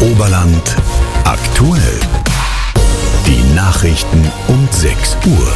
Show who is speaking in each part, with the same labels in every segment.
Speaker 1: Oberland aktuell. Die Nachrichten um 6 Uhr.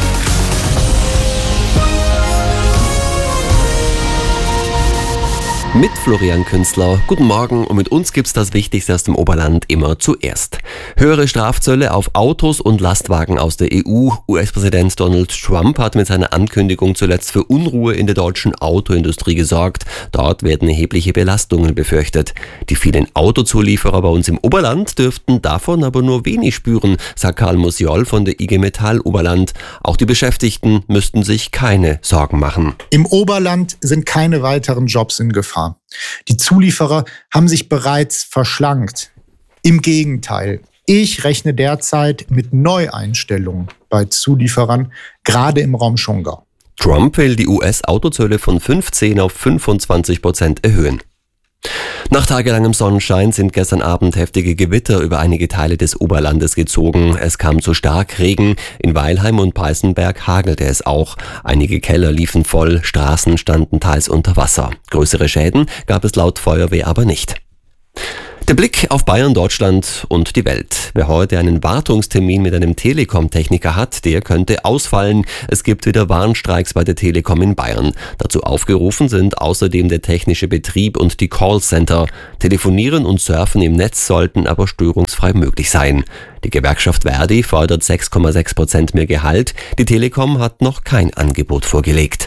Speaker 2: Mit Florian Künstler. Guten Morgen und mit uns gibt's das Wichtigste aus dem Oberland immer zuerst. Höhere Strafzölle auf Autos und Lastwagen aus der EU. US-Präsident Donald Trump hat mit seiner Ankündigung zuletzt für Unruhe in der deutschen Autoindustrie gesorgt. Dort werden erhebliche Belastungen befürchtet. Die vielen Autozulieferer bei uns im Oberland dürften davon aber nur wenig spüren, sagt Karl Musiol von der IG Metall Oberland. Auch die Beschäftigten müssten sich keine Sorgen machen.
Speaker 3: Im Oberland sind keine weiteren Jobs in Gefahr. Die Zulieferer haben sich bereits verschlankt. Im Gegenteil, ich rechne derzeit mit Neueinstellungen bei Zulieferern, gerade im Raum Schongau.
Speaker 2: Trump will die US-Autozölle von 15 auf 25% erhöhen. Nach tagelangem Sonnenschein sind gestern Abend heftige Gewitter über einige Teile des Oberlandes gezogen. Es kam zu Starkregen. In Weilheim und Peißenberg hagelte es auch. Einige Keller liefen voll, Straßen standen teils unter Wasser. Größere Schäden gab es laut Feuerwehr aber nicht. Der Blick auf Bayern, Deutschland und die Welt. Wer heute einen Wartungstermin mit einem Telekom-Techniker hat, der könnte ausfallen. Es gibt wieder Warnstreiks bei der Telekom in Bayern. Dazu aufgerufen sind außerdem der technische Betrieb und die Callcenter. Telefonieren und Surfen im Netz sollten aber störungsfrei möglich sein. Die Gewerkschaft Verdi fordert 6,6% mehr Gehalt. Die Telekom hat noch kein Angebot vorgelegt.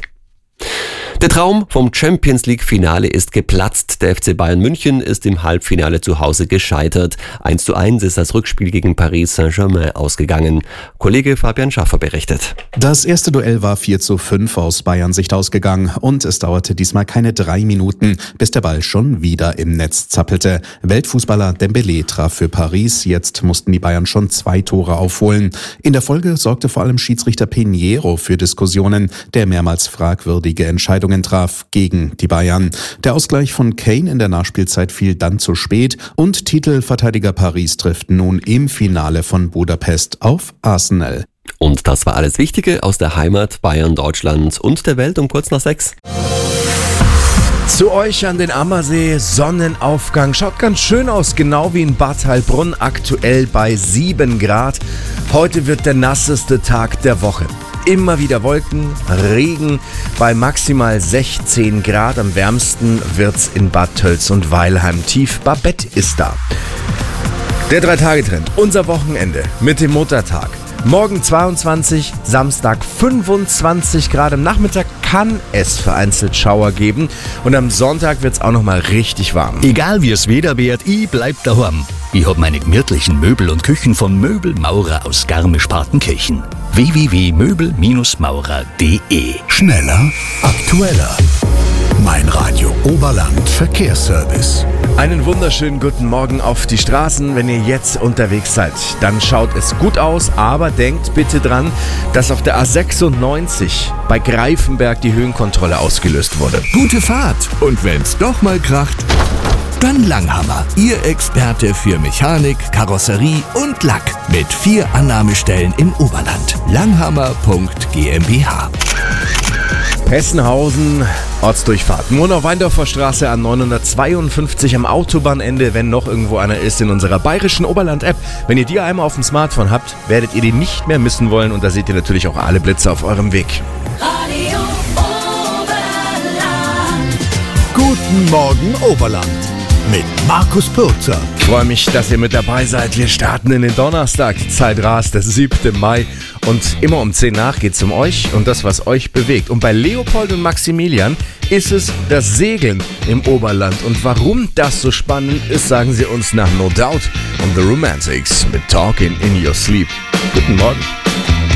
Speaker 2: Der Traum vom Champions-League-Finale ist geplatzt. Der FC Bayern München ist im Halbfinale zu Hause gescheitert. 1:1 ist das Rückspiel gegen Paris Saint-Germain ausgegangen. Kollege Fabian Schaffer berichtet.
Speaker 4: Das erste Duell war 4:5 aus Bayern Sicht ausgegangen und es dauerte diesmal keine 3 Minuten, bis der Ball schon wieder im Netz zappelte. Weltfußballer Dembélé traf für Paris, jetzt mussten die Bayern schon 2 Tore aufholen. In der Folge sorgte vor allem Schiedsrichter Pinheiro für Diskussionen, der mehrmals fragwürdige Entscheidungen traf gegen die Bayern. Der Ausgleich von Kane in der Nachspielzeit fiel dann zu spät und Titelverteidiger Paris trifft nun im Finale von Budapest auf Arsenal.
Speaker 2: Und das war alles Wichtige aus der Heimat, Bayern, Deutschland und der Welt um kurz nach 6.
Speaker 5: Zu euch an den Ammersee, Sonnenaufgang, schaut ganz schön aus, genau wie in Bad Heilbrunn, aktuell bei 7 Grad. Heute wird der nasseste Tag der Woche. Immer wieder Wolken, Regen bei maximal 16 Grad. Am wärmsten wird's in Bad Tölz und Weilheim. Tief Babett ist da. Der 3-Tage-Trend, unser Wochenende mit dem Muttertag. Morgen 22, Samstag 25 Grad. Am Nachmittag kann es vereinzelt Schauer geben. Und am Sonntag wird's auch nochmal richtig warm.
Speaker 1: Egal wie es Wetter wird, ich bleib daheim. Ich hab meine gemütlichen Möbel und Küchen von Möbelmaurer aus Garmisch-Partenkirchen. www.möbelmaurer.de. Schneller, aktueller. Mein Radio Oberland Verkehrsservice.
Speaker 5: Einen wunderschönen guten Morgen auf die Straßen. Wenn ihr jetzt unterwegs seid, dann schaut es gut aus, aber denkt bitte dran, dass auf der A96 bei Greifenberg die Höhenkontrolle ausgelöst wurde.
Speaker 1: Gute Fahrt. Und wenn's doch mal kracht, dann Langhammer. Ihr Experte für Mechanik, Karosserie und Lack. Mit 4 Annahmestellen im Oberland. Langhammer.GmbH.
Speaker 5: Hessenhausen, Ortsdurchfahrt. Murnau-Weindorfer Straße an 952 am Autobahnende, wenn noch irgendwo einer ist, in unserer bayerischen Oberland-App. Wenn ihr die einmal auf dem Smartphone habt, werdet ihr die nicht mehr missen wollen und da seht ihr natürlich auch alle Blitze auf eurem Weg.
Speaker 6: Radio Oberland.
Speaker 1: Guten Morgen Oberland. Mit Markus Pürzer.
Speaker 5: Ich freue mich, dass ihr mit dabei seid. Wir starten in den Donnerstag. Die Zeit rast, der 7. Mai. Und immer um 10 nach geht es um euch und das, was euch bewegt. Und bei Leopold und Maximilian ist es das Segeln im Oberland. Und warum das so spannend ist, sagen sie uns nach No Doubt und The Romantics mit Talking in Your Sleep. Guten Morgen.